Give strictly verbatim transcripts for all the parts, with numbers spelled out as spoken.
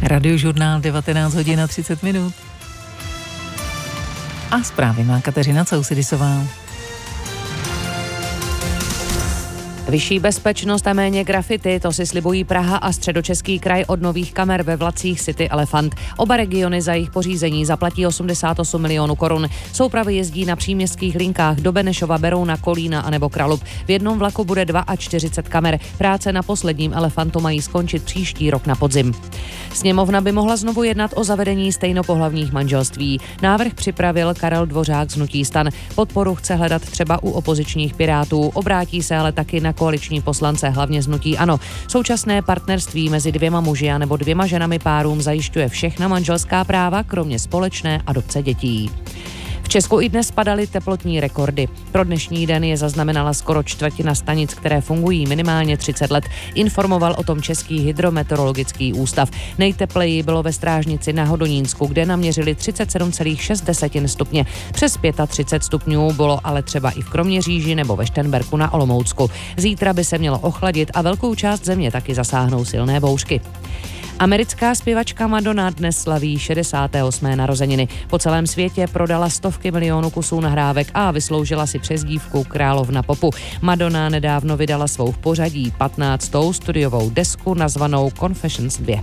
Radiožurnál devatenáct hodin a třicet minut. A zprávy má Kateřina Causidisová. Vyšší bezpečnost a méně grafity, to si slibují Praha a Středočeský kraj od nových kamer ve vlacích City Elefant. Oba regiony za jejich pořízení zaplatí osmdesát osm milionů korun. Soupravy jezdí na příměstských linkách do Benešova, Berouna, Kolína anebo Kralub. V jednom vlaku bude čtyřicet dva kamer. Práce na posledním Elefantu mají skončit příští rok na podzim. Sněmovna by mohla znovu jednat o zavedení stejnopohlavních manželství. Návrh připravil Karel Dvořák z hnutí STAN. Podporu chce hledat třeba u opozičních Pirátů. Obrátí se ale taky na koaliční poslance, hlavně z hnutí ANO. Současné partnerství mezi dvěma muži a nebo dvěma ženami párům zajišťuje všechna manželská práva, kromě společné adopce dětí. V Česku i dnes padaly teplotní rekordy. Pro dnešní den je zaznamenala skoro čtvrtina stanic, které fungují minimálně třicet let. Informoval o tom Český hydrometeorologický ústav. Nejtepleji bylo ve Strážnici na Hodonínsku, kde naměřili třicet sedm celá šest stupně. Přes třicet pět stupňů bylo ale třeba i v Kroměříži nebo ve Šternberku na Olomoucku. Zítra by se mělo ochladit a velkou část země taky zasáhnou silné bouřky. Americká zpěvačka Madonna dnes slaví šedesáté osmé narozeniny. Po celém světě prodala stovky milionů kusů nahrávek a vysloužila si přezdívku Královna popu. Madonna nedávno vydala svou v pořadí patnáctou studiovou desku nazvanou Confessions dva.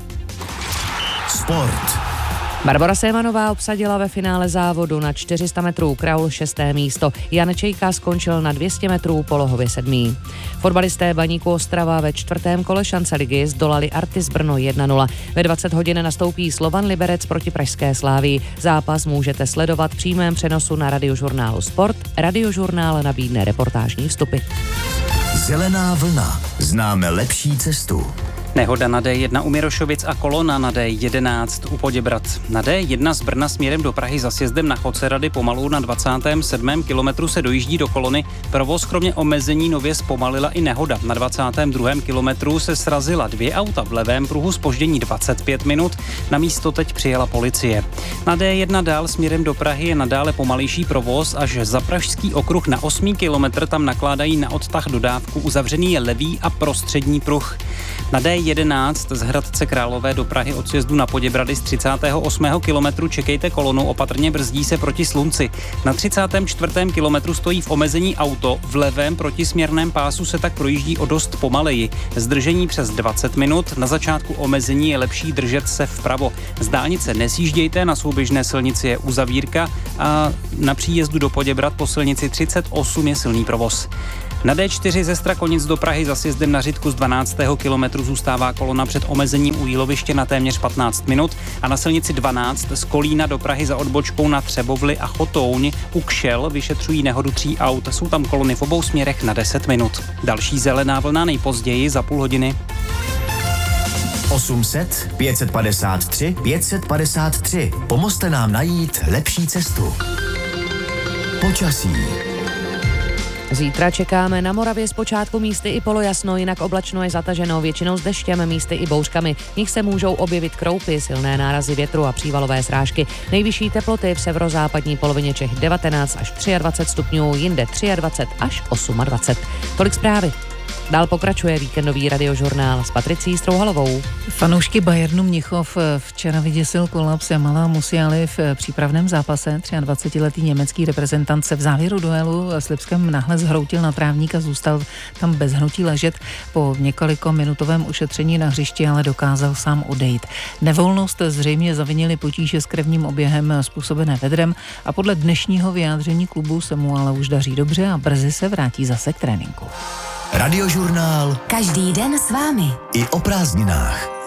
Sport. Barbora Sémanová obsadila ve finále závodu na čtyři sta metrů kraul šesté místo. Jan Čejka skončil na dvě stě metrů polohově sedmý. Fotbalisté Baníku Ostrava ve čtvrtém kole šance ligy zdolali Artis Brno jedna nula. Ve dvacet hodin nastoupí Slovan Liberec proti pražské Slávii. Zápas můžete sledovat v přímém přenosu na Radiožurnálu Sport. Radiožurnál nabídne reportážní vstupy. Zelená vlna. Známe lepší cestu. Nehoda na D jedna u Mirošovic a kolona na D jedenáct u Poděbrad. Na D jedna z Brna směrem do Prahy za sjezdem na Chocerady pomalu na dvacátém sedmém kilometru se dojíždí do kolony. Provoz kromě omezení nově zpomalila i nehoda. Na dvacátém druhém kilometru se srazila dvě auta v levém pruhu, zpoždění dvacet pět minut. Na místo teď přijela policie. Na D jedna dál směrem do Prahy je nadále pomalejší provoz, až za Pražský okruh na osmý kilometr tam nakládají na odtah dodávku. Uzavřený je levý a prostřední pruh. Na D jedenáct z Hradce Králové do Prahy od sjezdu na Poděbrady z třicátého osmého kilometru čekejte kolonu, opatrně brzdí se proti Slunci. Na třicátém čtvrtém kilometru stojí v omezení auto, v levém protisměrném pásu se tak projíždí o dost pomaleji. Zdržení přes dvacet minut, na začátku omezení je lepší držet se vpravo. Z dálnice nesjíždějte, na souběžné silnici je uzavírka a na příjezdu do Poděbrad po silnici třicet osm je silný provoz. Na D čtyři ze Strakonic do Prahy za sjezdem na Řitku z dvanáctého kilometru zůstává kolona před omezením u Jíloviště na téměř patnáct minut a na silnici dvanáct z Kolína do Prahy za odbočkou na Třebovli a Chotouň u Kšel vyšetřují nehodu tří aut. Jsou tam kolony v obou směrech na deset minut. Další zelená vlna nejpozději za půl hodiny. osm set, pět set padesát tři, pět set padesát tři. Pomozte nám najít lepší cestu. Počasí. Zítra čekáme na Moravě zpočátku místy i polojasno, jinak oblačno je zataženo, většinou s deštěm, místy i bouřkami. V nich se můžou objevit kroupy, silné nárazy větru a přívalové srážky. Nejvyšší teploty v severozápadní polovině Čech devatenáct až dvacet tři stupňů, jinde dvacet tři až dvacet osm. Tolik zprávy. Dál pokračuje víkendový radiožurnál s Patricí Strouhalovou. Fanoušky Bayernu Mnichov včera vyděsil kolaps Jamala Musialy v přípravném zápase. dvacetiletý německý reprezentant se v závěru duelu s Lipskem náhle zhroutil na trávník a zůstal tam bez hnutí ležet. Po několikaminutovém ušetření na hřišti ale dokázal sám odejít. Nevolnost zřejmě zavinili potíže s krevním oběhem způsobené vedrem a podle dnešního vyjádření klubu se mu ale už daří dobře a brzy se vrátí zase k tréninku. Radiožurnál. Každý den s vámi. I o prázdninách.